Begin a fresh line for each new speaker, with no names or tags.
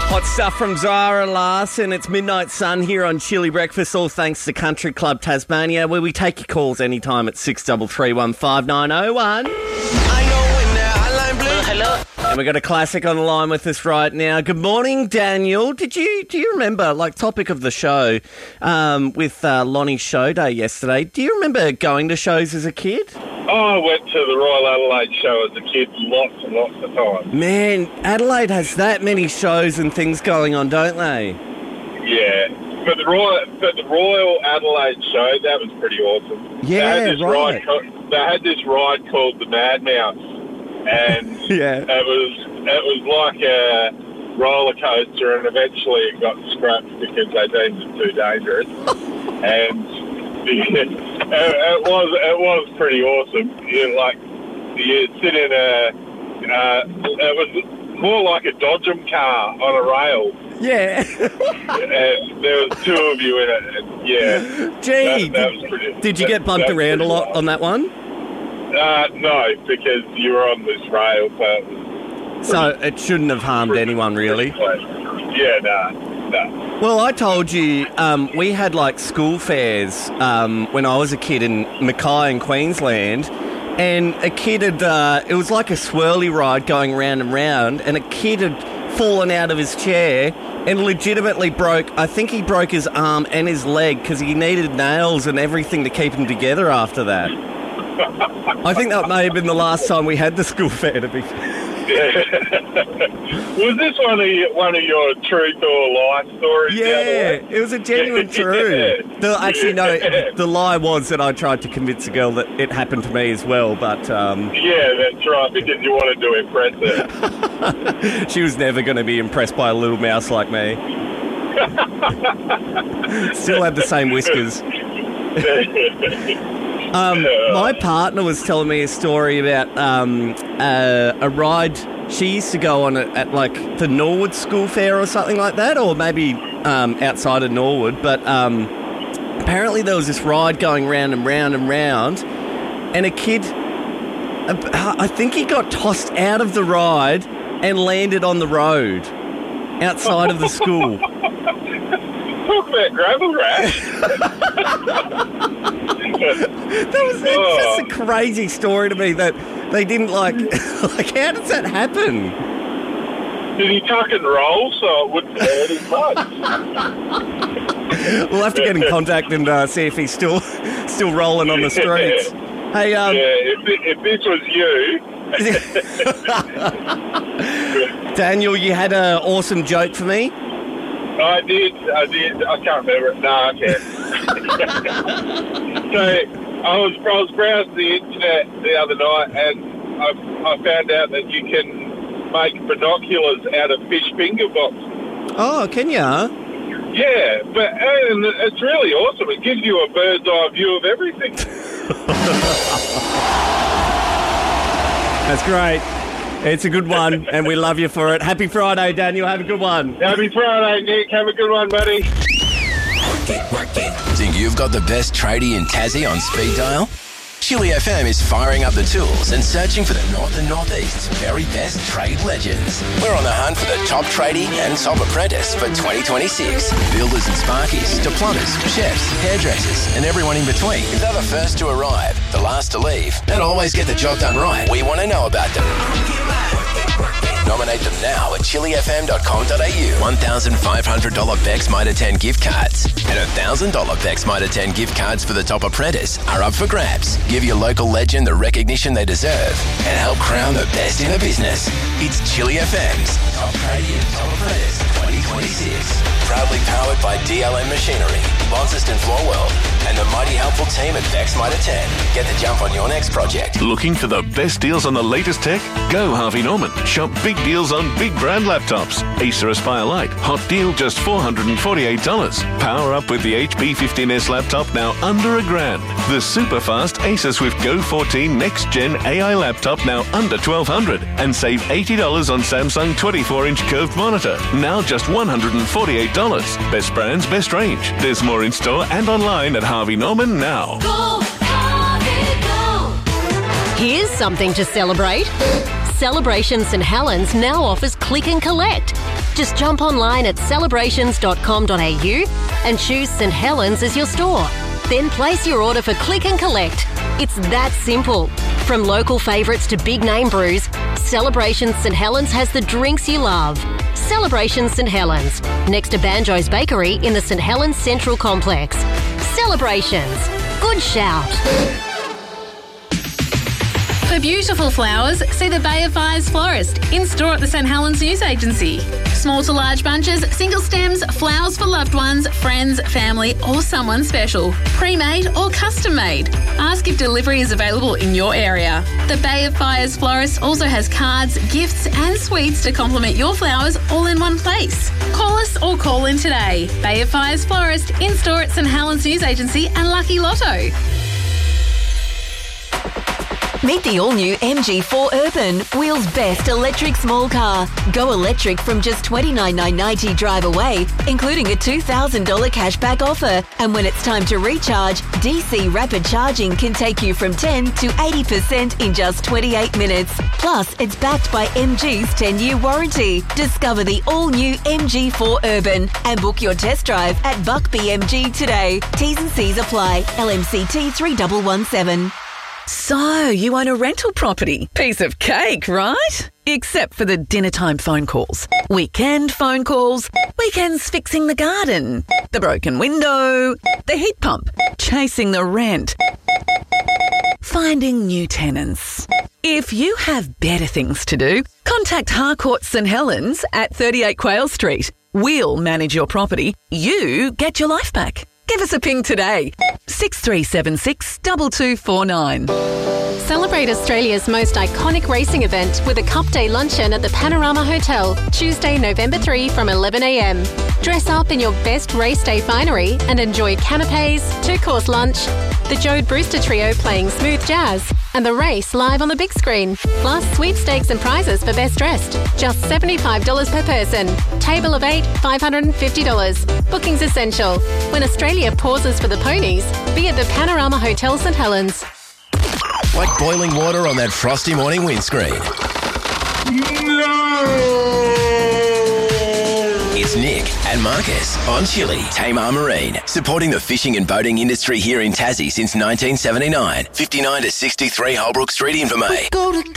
Hot stuff from Zara Larson. It's Midnight Sun here on Chilly Breakfast, all thanks to Country Club Tasmania, where we take your calls anytime at 63315901.
Hello.
And we've got a classic on the line with us right now. Good morning, Daniel. Do you remember, topic of the show, with Lonnie's show day yesterday, do you remember going to shows as a kid?
I went to the Royal Adelaide show as a kid lots and lots of times.
Man, Adelaide has that many shows and things going on, don't they?
Yeah. But the Royal Adelaide show, that was pretty awesome.
Yeah, right.
They had this ride called the Mad Mouse, and
yeah.
it was like a roller coaster, and eventually it got scrapped because they deemed it too dangerous. And it was pretty awesome. You sit in it was more like a Dodgem car on a rail.
Yeah.
And there was two of you in it. And yeah.
Gee,
that was pretty.
Did you get bumped around a lot on that one?
No, because you were on this rail,
so it shouldn't have harmed anyone, really.
Yeah, no.
Well, I told you we had school fairs when I was a kid in Mackay in Queensland, and a kid had it was like a swirly ride going round and round, and a kid had fallen out of his chair and legitimately broke his arm and his leg because he needed nails and everything to keep him together after that. I think that may have been the last time we had the school fair, to be fair.
Was this one of your truth or lie stories?
Yeah, it was a genuine truth. Actually, no, the lie was that I tried to convince a girl that it happened to me as well, but...
Yeah, that's right, because you wanted to impress her.
She was never going to be impressed by a little mouse like me. Still had the same whiskers. My partner was telling me a story about a ride she used to go on at the Norwood School Fair or something like that, or maybe outside of Norwood. But apparently there was this ride going round and round and round, and a kid, I think he got tossed out of the ride and landed on the road outside of the school.
Talk about gravel rash.
It's just a crazy story to me that they didn't how does that happen?
Did he tuck and roll so it wouldn't hurt as much?
We'll have to get in contact and see if he's still rolling on the streets. Hey,
if this was you.
Daniel, you had an awesome joke for me.
I did. I can't remember it. No, I can't. So I was browsing the internet the other night, and I found out that you can make binoculars out of fish finger box.
Oh, can ya?
Yeah, and it's really awesome. It gives you a bird's eye view of everything.
That's great. It's a good one, and we love you for it. Happy Friday, Daniel. Have a good one.
Happy Friday, Nick. Have a good one, buddy.
Work it. Think you've got the best tradie in Tassie on speed dial? Chilly FM is firing up the tools and searching for the North and Northeast's very best trade legends. We're on the hunt for the top tradie and top apprentice for 2026. Builders and sparkies to plumbers, chefs, hairdressers, and everyone in between. If they're the first to arrive, the last to leave, and always get the job done right, we want to know about them. Nominate them now at chillyfm.com.au. $1,500 Bex Mitre 10 gift cards and $1,000 Bex Mitre 10 gift cards for the top apprentice are up for grabs. Give your local legend the recognition they deserve and help crown the best in the business. It's Chilly FM's Top Tradie and Top Apprentice 2026. Proudly powered by DLM Machinery, Launceston Floor World, and the mighty helpful team at Bex Mitre 10. Get the jump on your next project.
Looking for the best deals on the latest tech? Go Harvey Norman. Shop big deals on big brand laptops. Acer Aspire Lite, hot deal just $448. Power up with the HP 15S laptop now under $1,000. The super fast Acer Swift Go 14 Next Gen AI laptop now under $1,200. And save $80 on Samsung 24-inch curved monitor, now just $148. Best brands, best range. There's more in store and online at Harvey Norman now.
Go, Harvey, go. Here's something to celebrate. Celebration St Helens now offers Click and Collect. Just jump online at celebrations.com.au and choose St Helens as your store. Then place your order for click and collect. It's that simple. From local favourites to big name brews, Celebrations St Helens has the drinks you love. Celebrations St Helens, next to Banjo's Bakery in the St Helens Central Complex. Celebrations. Good shout.
For beautiful flowers, see the Bay of Fires florist in store at the St Helens News Agency. Small to large bunches, single stems, flowers for loved ones, friends, family or someone special. Pre-made or custom made. Ask if delivery is available in your area. The Bay of Fires florist also has cards, gifts and sweets to complement your flowers all in one place. Call us or call in today. Bay of Fires florist in store at St Helens News Agency and Lucky Lotto.
Meet the all-new MG4 Urban, Wheels' best electric small car. Go electric from just $29,990 drive away, including a $2,000 cashback offer. And when it's time to recharge, DC rapid charging can take you from 10 to 80% in just 28 minutes. Plus, it's backed by MG's 10-year warranty. Discover the all-new MG4 Urban and book your test drive at Buck BMG today. T's and C's apply. LMCT 3117.
So, you own a rental property. Piece of cake, right? Except for the dinner time phone calls, weekend phone calls, weekends fixing the garden, the broken window, the heat pump, chasing the rent, finding new tenants. If you have better things to do, contact Harcourt St Helens at 38 Quayle Street. We'll manage your property. You get your life back. Give us a ping today. 6376 2249.
Celebrate Australia's most iconic racing event with a Cup Day luncheon at the Panorama Hotel, Tuesday, November 3 from 11 a.m. Dress up in your best race day finery and enjoy canapes, two-course lunch, the Jode Brewster Trio playing smooth jazz, and the race live on the big screen. Plus sweepstakes and prizes for best dressed. Just $75 per person. Table of 8, $550. Bookings essential. When Australia pauses for the ponies, be at the Panorama Hotel St Helens.
Like boiling water on that frosty morning windscreen. No! It's Nick and Marcus on Chili, Tamar Marine, supporting the fishing and boating industry here in Tassie since 1979. 59 to 63 Holbrook Street, Invermay.